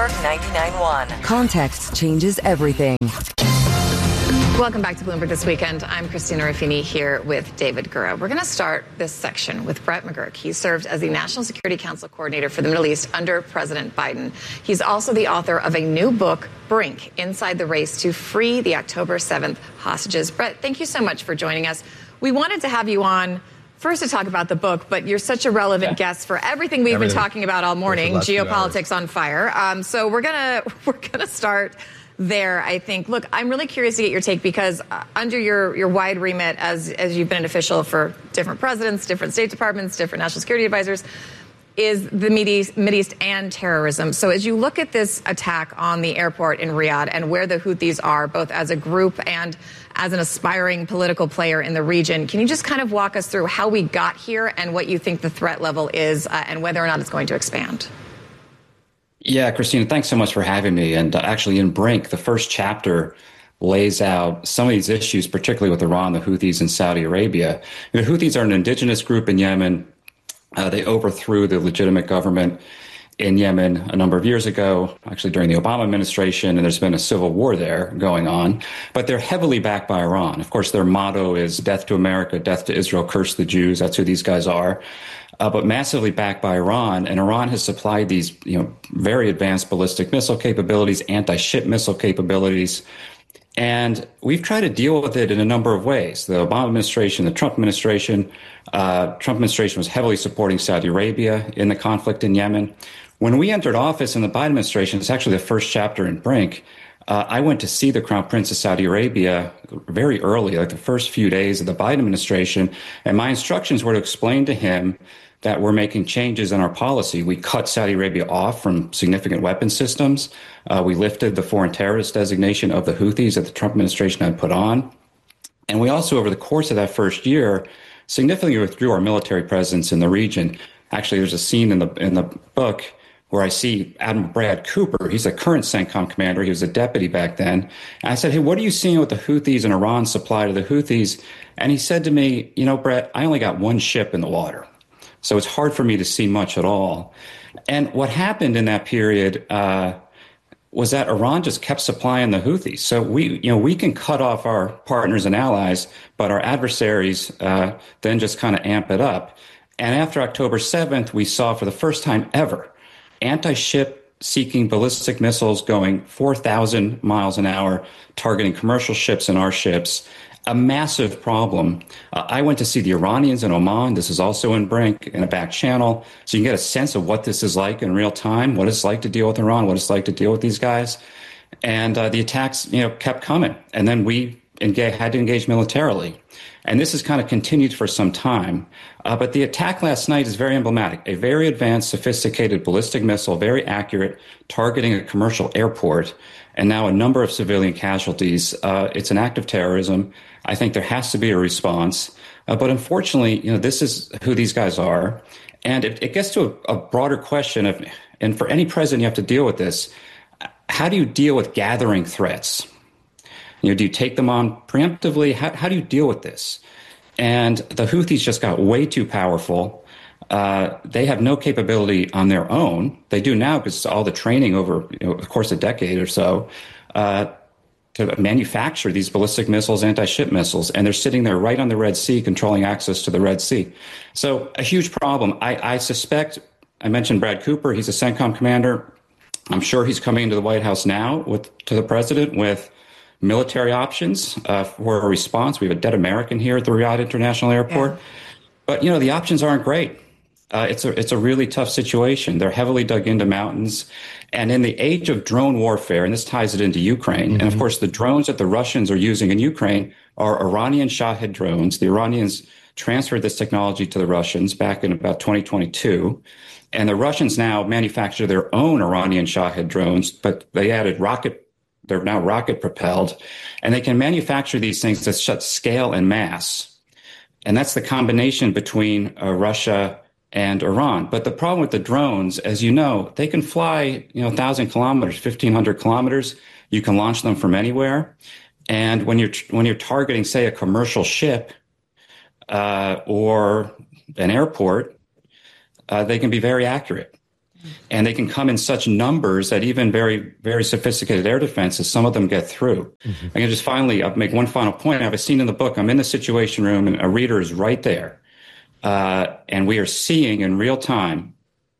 Network 99.1. Context changes everything. Welcome back to Bloomberg This Weekend. I'm Christina Ruffini here with David Gura. We're going to start this section with Brett McGurk. He served as the National Security Council Coordinator for the Middle East under President Biden. He's also the author of a new book, Brink, Inside the Race to Free the October 7th Hostages. Brett, thank you so much for joining us. We wanted to have you on first to talk about the book, but you're such a relevant guest for everything we've been talking about all morning, geopolitics on fire. So we're gonna start there, I think. Look, I'm really curious to get your take because under your wide remit as you've been an official for different presidents, different State Departments, different national security advisors, is the Mideast and terrorism. So as you look at this attack on the airport in Riyadh and where the Houthis are, both as a group and as an aspiring political player in the region, can you just kind of walk us through how we got here and what you think the threat level is and whether or not it's going to expand? Yeah, Christina, thanks so much for having me. And actually in Brink, the first chapter lays out some of these issues, particularly with Iran, the Houthis, and Saudi Arabia. The Houthis are an indigenous group in Yemen. They overthrew the legitimate government in Yemen a number of years ago, actually during the Obama administration, and there's been a civil war there going on. But they're heavily backed by Iran. Of course, their motto is death to America, death to Israel, curse the Jews. That's who these guys are. But massively backed by Iran, and Iran has supplied these, very advanced ballistic missile capabilities, anti-ship missile capabilities, and we've tried to deal with it in a number of ways. The Obama administration, the Trump administration was heavily supporting Saudi Arabia in the conflict in Yemen. When we entered office in the Biden administration, it's actually the first chapter in Brink. I went to see the Crown Prince of Saudi Arabia very early, like the first few days of the Biden administration, and my instructions were to explain to him that we're making changes in our policy. We cut Saudi Arabia off from significant weapon systems. We lifted the foreign terrorist designation of the Houthis that the Trump administration had put on. And we also, over the course of that first year, significantly withdrew our military presence in the region. Actually, there's a scene in the book where I see Admiral Brad Cooper. He's the current CENTCOM commander. He was a deputy back then. And I said, hey, what are you seeing with the Houthis and Iran's supply to the Houthis? And he said to me, Brett, I only got one ship in the water. So it's hard for me to see much at all. And what happened in that period was that Iran just kept supplying the Houthis. So we can cut off our partners and allies, but our adversaries then just kind of amp it up. And after October 7th, we saw for the first time ever anti-ship seeking ballistic missiles going 4,000 miles an hour, targeting commercial ships and our ships. A massive problem. I went to see the Iranians in Oman. This is also in Brink in a back channel. So you can get a sense of what this is like in real time, what it's like to deal with Iran, what it's like to deal with these guys. And the attacks, kept coming. And then we had to engage militarily. And this has kind of continued for some time. But the attack last night is very emblematic. A very advanced, sophisticated ballistic missile, very accurate, targeting a commercial airport, and now a number of civilian casualties. It's an act of terrorism. I think there has to be a response. But unfortunately, this is who these guys are. And it gets to a broader question and for any president, you have to deal with this. How do you deal with gathering threats? Do you take them on preemptively? How do you deal with this? And the Houthis just got way too powerful. They have no capability on their own. They do now because all the training over, of course, a decade or so, to manufacture these ballistic missiles, anti-ship missiles. And they're sitting there right on the Red Sea, controlling access to the Red Sea. So a huge problem. I suspect, I mentioned Brad Cooper. He's a CENTCOM commander. I'm sure he's coming into the White House now to the president with military options for a response. We have a dead American here at the Riyadh International Airport. Yeah. But, the options aren't great. It's a really tough situation. They're heavily dug into mountains. And in the age of drone warfare, and this ties it into Ukraine, and of course the drones that the Russians are using in Ukraine are Iranian Shahed drones. The Iranians transferred this technology to the Russians back in about 2022. And the Russians now manufacture their own Iranian Shahed drones, but they added they're now rocket propelled, and they can manufacture these things at such scale and mass. And that's the combination between Russia and Iran. But the problem with the drones, as you know, they can fly, 1,000 kilometers, 1,500 kilometers. You can launch them from anywhere. And when you're targeting, say, a commercial ship or an airport, they can be very accurate. And they can come in such numbers that even very, very sophisticated air defenses, some of them get through. I can just finally make one final point. I have a scene in the book. I'm in the Situation Room, and a reader is right there. And we are seeing in real time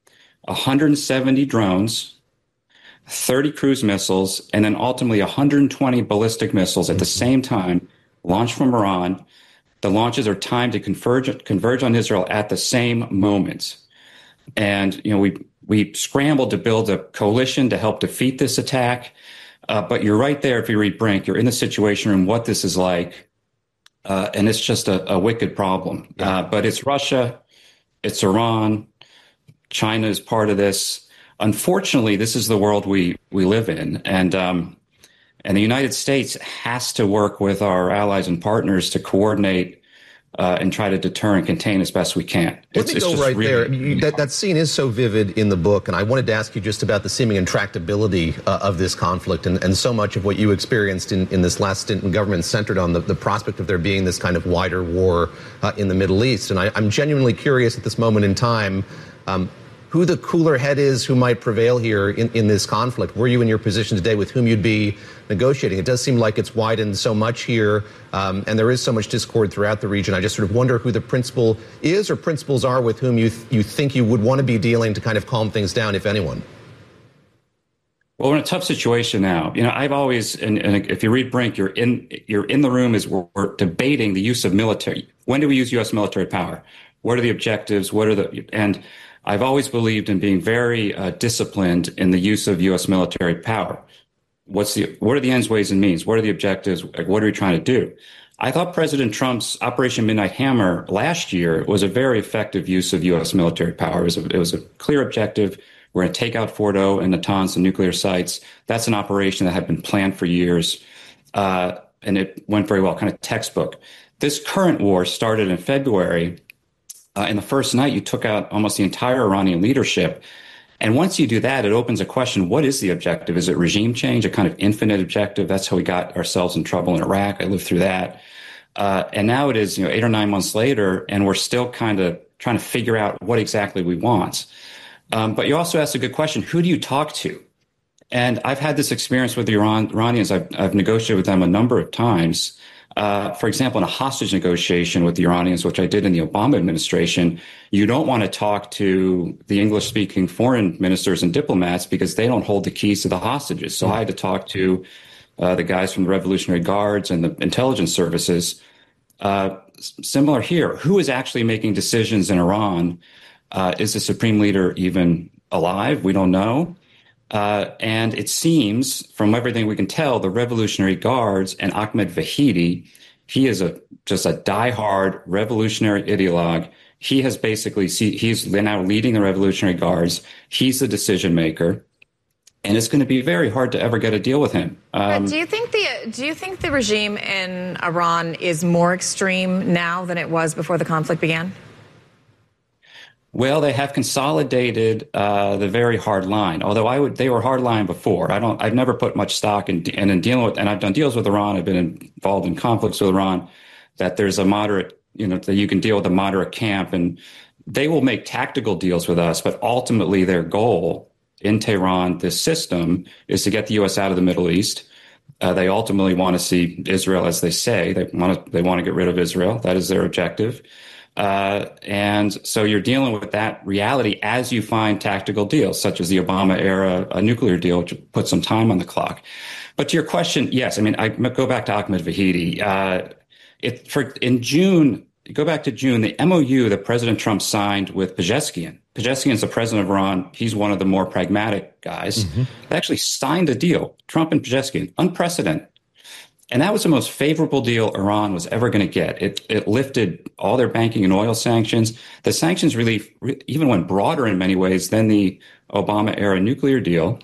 170 drones, 30 cruise missiles, and then ultimately 120 ballistic missiles at the same time launched from Iran. The launches are timed to converge on Israel at the same moment. And, we scrambled to build a coalition to help defeat this attack. But you're right there. If you read Brink, you're in the Situation Room, what this is like. And it's just a wicked problem. Yeah. But it's Russia, it's Iran, China is part of this. Unfortunately, this is the world we live in. And the United States has to work with our allies and partners to coordinate and try to deter and contain as best we can. Let me go right there. That scene is so vivid in the book, and I wanted to ask you just about the seeming intractability of this conflict, and so much of what you experienced in this last stint in government centered on the prospect of there being this kind of wider war in the Middle East. And I'm genuinely curious at this moment in time who the cooler head is who might prevail here in this conflict. Were you in your position today with whom you'd be negotiating? It does seem like it's widened so much here, and there is so much discord throughout the region. I just sort of wonder who the principal is or principals are with whom you think you would want to be dealing to kind of calm things down, if anyone. Well, we're in a tough situation now. I've always, and if you read Brink, you're in the room as we're debating the use of military. When do we use U.S. military power? What are the objectives? And I've always believed in being very disciplined in the use of U.S. military power. What are the ends, ways, and means? What are the objectives? What are we trying to do? I thought President Trump's Operation Midnight Hammer last year was a very effective use of U.S. military power. It was a clear objective. We're going to take out Fordo and Natanz, the nuclear sites. That's an operation that had been planned for years, and it went very well, kind of textbook. This current war started in February. In the first night, you took out almost the entire Iranian leadership. And once you do that, it opens a question, what is the objective? Is it regime change, a kind of infinite objective? That's how we got ourselves in trouble in Iraq. I lived through that. And now it is 8 or 9 months later, and we're still kind of trying to figure out what exactly we want. But you also asked a good question, who do you talk to? And I've had this experience with the Iranians. I've negotiated with them a number of times. For example, in a hostage negotiation with the Iranians, which I did in the Obama administration, you don't want to talk to the English-speaking foreign ministers and diplomats because they don't hold the keys to the hostages. So I had to talk to the guys from the Revolutionary Guards and the intelligence services. Similar here. Who is actually making decisions in Iran? Is the supreme leader even alive? We don't know. And it seems, from everything we can tell, the Revolutionary Guards and Ahmed Vahidi, he is just a diehard revolutionary ideologue. He has he's now leading the Revolutionary Guards. He's the decision maker. And it's going to be very hard to ever get a deal with him. Do you think the regime in Iran is more extreme now than it was before the conflict began? Well, they have consolidated the very hard line. Although they were hard line before. I've never put much stock in dealing with, and I've done deals with Iran. I've been involved in conflicts with Iran. That there's a moderate, that you can deal with a moderate camp, and they will make tactical deals with us. But ultimately, their goal in Tehran, this system, is to get the U.S. out of the Middle East. They ultimately want to see Israel, as they say. They want to get rid of Israel. That is their objective. And so you're dealing with that reality as you find tactical deals, such as the Obama era nuclear deal, which put some time on the clock. But to your question, yes, I go back to Ahmed Vahidi. In June, go back to June, the MOU that President Trump signed with Pezeshkian. Pezeshkian is the president of Iran. He's one of the more pragmatic guys. Mm-hmm. They actually signed a deal, Trump and Pezeshkian, unprecedented. And that was the most favorable deal Iran was ever going to get. It lifted all their banking and oil sanctions. The sanctions relief even went broader in many ways than the Obama-era nuclear deal.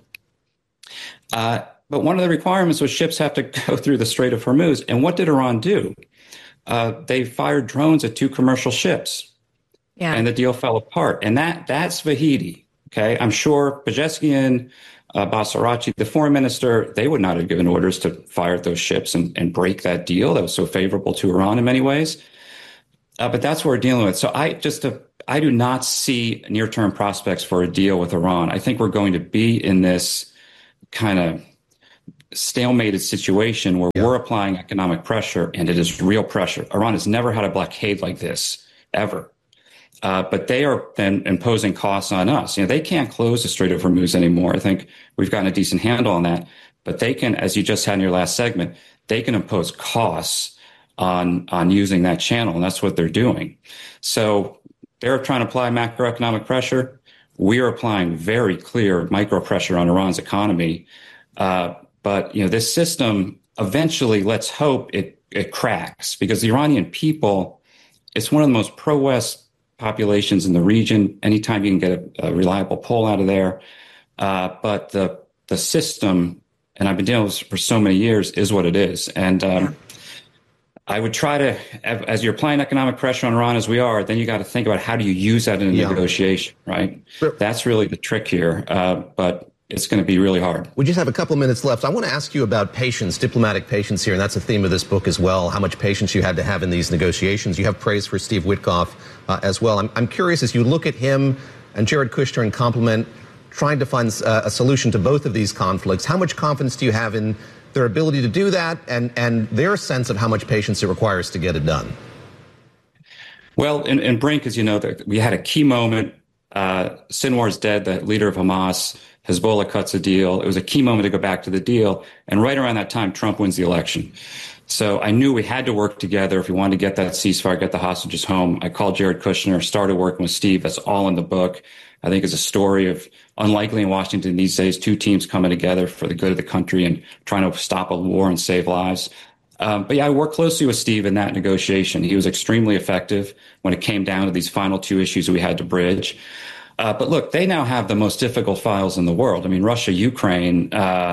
But one of the requirements was ships have to go through the Strait of Hormuz. And what did Iran do? They fired drones at 2 commercial ships. Yeah. And the deal fell apart. And that's Vahidi. Okay, I'm sure Pezeshkian, Basarachi, the foreign minister, they would not have given orders to fire at those ships and break that deal that was so favorable to Iran in many ways. But that's what we're dealing with. So I I do not see near-term prospects for a deal with Iran. I think we're going to be in this kind of stalemated situation where we're applying economic pressure, and it is real pressure. Iran has never had a blockade like this, ever. But they are then imposing costs on us. They can't close the Strait of Hormuz anymore. I think we've gotten a decent handle on that. But they can, as you just had in your last segment, they can impose costs on using that channel, and that's what they're doing. So they're trying to apply macroeconomic pressure. We are applying very clear micro pressure on Iran's economy. But this system eventually, let's hope it cracks, because the Iranian people, it's one of the most pro-West populations in the region. Anytime you can get a reliable poll out of there, but the system, and I've been dealing with this for so many years, is what it is. And I would try to, as you're applying economic pressure on Iran as we are, then you got to think about how do you use that in a negotiation, right? That's really the trick here, but it's going to be really hard. We just have a couple of minutes left. I want to ask you about patience, diplomatic patience here, and that's a theme of this book as well, how much patience you had to have in these negotiations. You have praise for Steve Witkoff as well. I'm curious, as you look at him and Jared Kushner and compliment, trying to find a solution to both of these conflicts, how much confidence do you have in their ability to do that and their sense of how much patience it requires to get it done? Well, in Brink, as you know, we had a key moment. Sinwar is dead, the leader of Hamas. Hezbollah cuts a deal. It was a key moment to go back to the deal. And right around that time, Trump wins the election. So I knew we had to work together if we wanted to get that ceasefire, get the hostages home. I called Jared Kushner, started working with Steve. That's all in the book. I think it's a story of unlikely in Washington these days, two teams coming together for the good of the country and trying to stop a war and save lives. But yeah, I worked closely with Steve in that negotiation. He was extremely effective when it came down to these final two issues that we had to bridge. But look, they now have the most difficult files in the world. I mean, Russia, Ukraine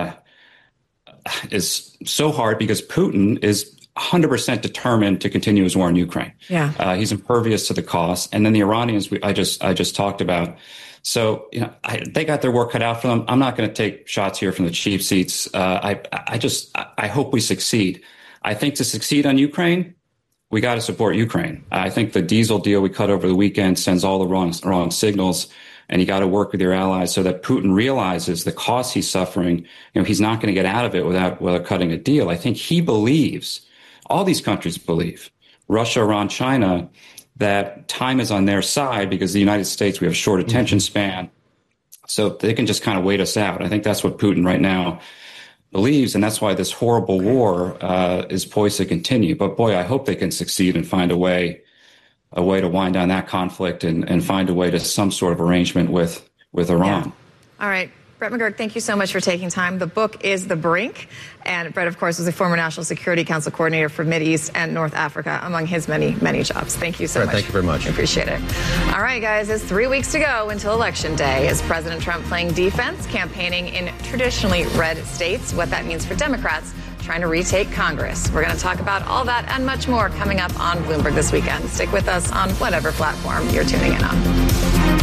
is so hard because Putin is 100% determined to continue his war in Ukraine. Yeah, he's impervious to the cost. And then the Iranians, I just talked about. So they got their work cut out for them. I'm not going to take shots here from the cheap seats. I hope we succeed. I think to succeed on Ukraine, we got to support Ukraine. I think the diesel deal we cut over the weekend sends all the wrong signals, and you got to work with your allies so that Putin realizes the cost he's suffering. He's not going to get out of it without cutting a deal. I think he believes, all these countries believe, Russia, Iran, China, that time is on their side because the United States, we have a short attention span, so they can just kind of wait us out. I think that's what Putin right now believes, and that's why this horrible war is poised to continue. But boy, I hope they can succeed and find a way to wind down that conflict and find a way to some sort of arrangement with Iran. Yeah. All right. Brett McGurk, thank you so much for taking time. The book is The Brink, and Brett, of course, was a former National Security Council coordinator for Mideast and North Africa, among his many, many jobs. Thank you so much. Thank you very much. I appreciate it. All right, guys, it's 3 weeks to go until Election Day. Is President Trump playing defense, campaigning in traditionally red states? What that means for Democrats trying to retake Congress. We're going to talk about all that and much more coming up on Bloomberg This Weekend. Stick with us on whatever platform you're tuning in on.